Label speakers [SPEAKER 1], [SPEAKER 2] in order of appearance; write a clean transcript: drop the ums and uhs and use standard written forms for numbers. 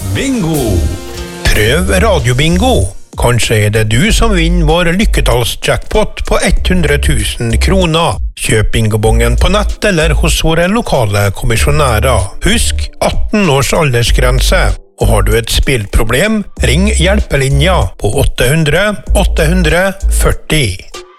[SPEAKER 1] Bingo!
[SPEAKER 2] Prøv radiobingo. Kanskje er det du som vinner vår lykketallsjackpot på 100 000 kroner. Kjøp bingobongen på nett eller hos våre lokale kommisjonærer. Husk 18 års aldersgrense. Og har du et spillproblem, ring hjelpelinja på 800 840.